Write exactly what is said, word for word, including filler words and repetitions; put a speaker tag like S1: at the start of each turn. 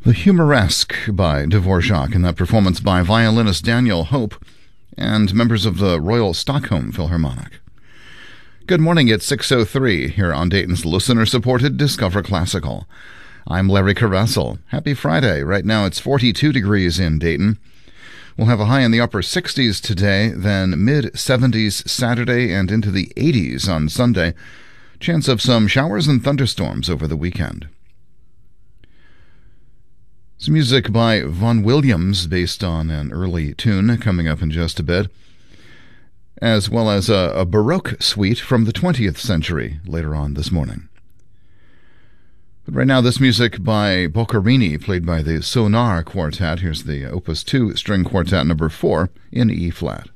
S1: The Humoresque by Dvorak, and that performance by violinist Daniel Hope and members of the Royal Stockholm Philharmonic. Good morning, it's six oh three here on Dayton's listener-supported Discover Classical. I'm Larry Caressel. Happy Friday. Right now it's forty-two degrees in Dayton. We'll have a high in the upper sixties today, then mid-seventies Saturday and into the eighties on Sunday. Chance of some showers and thunderstorms over the weekend. Some music by Vaughan Williams based on an early tune coming up in just a bit, as well as a, a Baroque suite from the twentieth century later on this morning. But right now, this music by Boccherini, played by the Sonar Quartet. Here's the Opus two string quartet number four in E-flat.